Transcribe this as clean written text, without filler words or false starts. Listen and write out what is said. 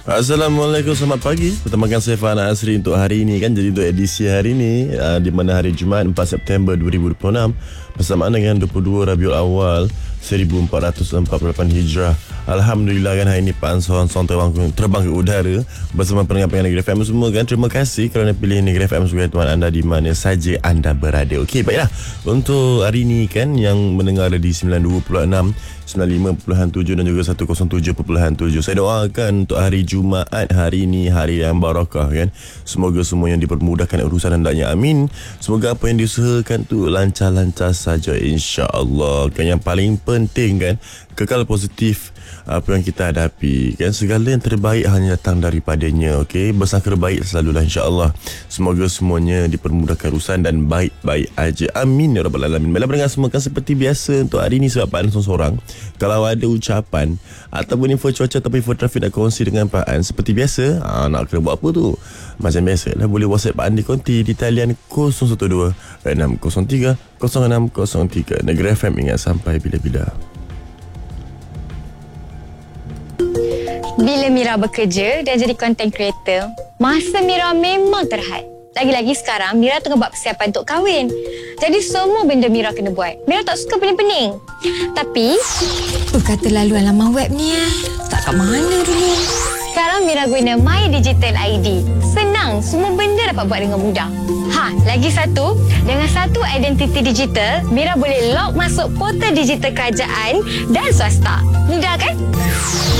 Assalamualaikum, selamat pagi. Pertemakan saya Fahana Asri untuk hari ini kan. Jadi untuk edisi hari ini di mana hari Jumaat 4 September 2026 bersamaan dengan 22 Rabiul Awal 1448 Hijrah. Alhamdulillah kan hari ini Pak Anson terbang ke udara bersama pendengar-pendengar Negeri FM semua kan. Terima kasih kerana pilih Negeri FM sebagai teman anda di mana saja anda berada. Okey, baiklah. Untuk hari ini kan yang mendengar di 92.6, 95.7 dan juga 107.7. Saya doakan untuk hari Jumaat hari ini hari yang barakah kan. Semoga semua yang dipermudahkan urusan hendaknya, amin. Semoga apa yang diusahakan tu lancar-lancar saja, insya-Allah. Kan yang paling penting kan, kekal positif apa yang kita hadapi kan. Segala yang terbaik hanya datang daripadanya. Okey, bersangka baik selalulah, insya-Allah. Semoga semuanya dipermudahkan urusan dan baik-baik aja, amin ya rabbal alamin. Baiklah pendengar semua kan, seperti biasa untuk hari ini sebab Pak An seorang, kalau ada ucapan ataupun info cuaca ataupun info trafik nak kongsi dengan Pak An, seperti biasa nak kena buat apa tu? Macam biasa lah, boleh WhatsApp Pak An di konti di talian 012 603 0603. Negeri FM, ingat sampai bila-bila. Bila Mira bekerja dan jadi content creator, masa Mira memang terhad. Lagi-lagi sekarang Mira tengah buat persiapan untuk kahwin. Jadi semua benda Mira kena buat. Mira tak suka pening-pening. Tapi kata laluan laman web ni tak kat mana dulu. sekarang Mira guna My Digital ID. Senang, semua benda dapat buat dengan mudah. Lagi satu, dengan satu identiti digital, Mira boleh log masuk portal digital kerajaan dan swasta. Mudah kan?